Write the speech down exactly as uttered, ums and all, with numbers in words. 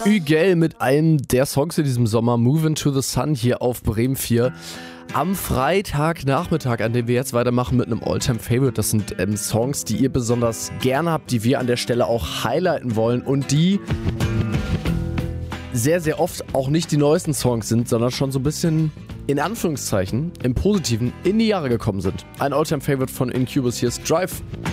Ügel mit einem der Songs in diesem Sommer, Movin' to the Sun, hier auf Bremen vier. Am Freitagnachmittag, an dem wir jetzt weitermachen mit einem All-Time-Favorite. Das sind ähm, Songs, die ihr besonders gerne habt, die wir an der Stelle auch highlighten wollen und die sehr, sehr oft auch nicht die neuesten Songs sind, sondern schon so ein bisschen in Anführungszeichen im Positiven in die Jahre gekommen sind. Ein All-Time-Favorite von Incubus, hier ist Drive.